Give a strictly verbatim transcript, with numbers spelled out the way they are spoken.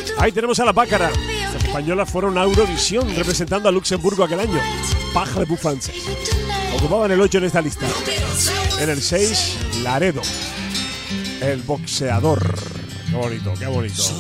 Ahí tenemos a la Bácara. Las españolas fueron a Eurovisión representando a Luxemburgo aquel año. Parlez-vous français. Ocupaban el ocho en esta lista. En el seis, Laredo, el boxeador. Qué bonito, qué bonito.